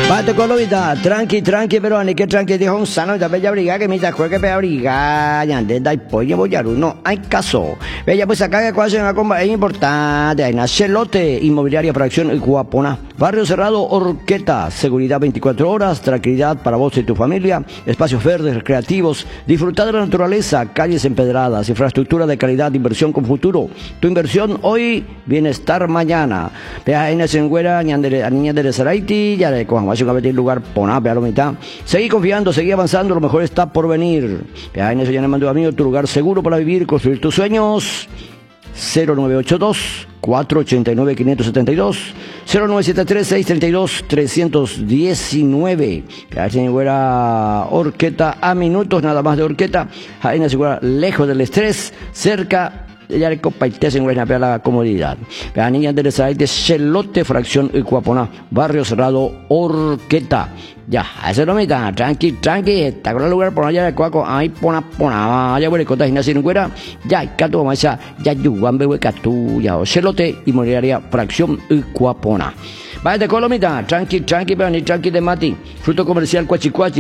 Bate Colovita, tranqui, pero ni que tranqui dijo un sano de bella briga que me dijo que bella briga, ya de dai pollo boyaru, no hay caso. Bella pues acá que cuasi una comba es importante, hay una Celote, inmobiliaria por acción y Guapona, barrio cerrado, Orqueta, seguridad 24 horas, tranquilidad para vos y tu familia, espacios verdes, recreativos, disfrutar de la naturaleza, calles empedradas, infraestructura de calidad, inversión con futuro. Tu inversión hoy, bienestar mañana. Vea en ese engüera, niña de Saraiti, ya le cojan. A meter lugar poná, a la mitad. Seguí confiando, seguí avanzando, lo mejor está por venir. En eso ya me mandó amigo, tu lugar seguro para vivir, construir tus sueños. 0982 489 572 0973 632 319. La señora Orqueta a minutos nada más de Orqueta. Ahí en la lejos del estrés, cerca. Ya le compartí en la comodidad. La niña de Celote, fracción Guapona, barrio cerrado, Orqueta. Ya, eso no me da, tranqui, está con el lugar por allá de Cuaco, ahí pona, ya voy a contar, sin güera, ya, cato, masa, ya, yuan, bebe, catu, ya, Celote, inmobiliaria, fracción Guapona. Vaya de Colomita, tranqui, pero ni tranqui de Mati. Fruto comercial Cuachicuachi,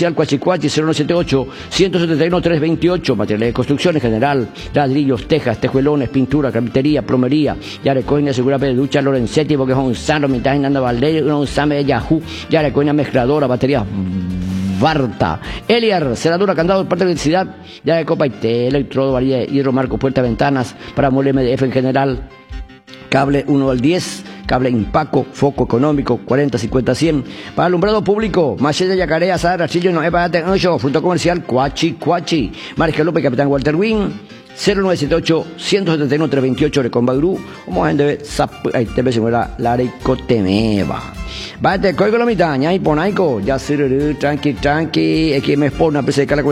097-171-328. Materiales de construcción en general, ladrillos, tejas, tejuelones, pintura, carpintería, plomería. Ya recogen asegura de ducha Lorenzetti, porque es un sano, mitad andando Valdez, un same de Yahoo. Ya recogen mezcladora, baterías Varta. Eliar, cerradura, candado, parte de electricidad. Ya de copa y electrodo, varilla, hierro, marco, puerta, ventanas, para mueble MDF en general. Cable 1 al 10, cable Impaco, foco económico, 40, 50, 100. Para alumbrado público, Machete, Yacaré, Azar, Rachillo, Noé, Pagate, 8, fruto comercial, Cuachi. Mariscal López, Capitán Walter Wing, 0978-171-328, Recomba Gru, como gente ahí te ves, señora Lareico Temeva. Bate, coigo la mitad, y ponaico, ya sirve, tranqui, es que me expone a pesar de